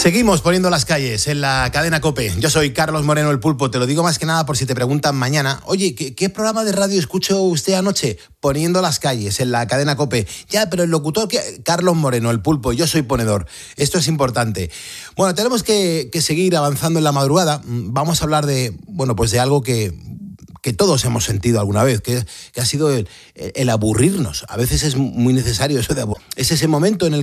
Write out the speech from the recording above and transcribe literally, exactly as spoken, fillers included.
Seguimos poniendo las calles en la cadena COPE. Yo soy Carlos Moreno, el Pulpo. Te lo digo más que nada por si te preguntan mañana. Oye, ¿qué, qué programa de radio escuchó usted anoche? Poniendo las calles en la cadena COPE. Ya, pero el locutor, ¿qué? Carlos Moreno, el Pulpo. Yo soy ponedor. Esto es importante. Bueno, tenemos que, que seguir avanzando en la madrugada. Vamos a hablar de, bueno, pues de algo que... que todos hemos sentido alguna vez, que, que ha sido el, el aburrirnos. A veces es muy necesario eso de aburrir. Es ese momento en el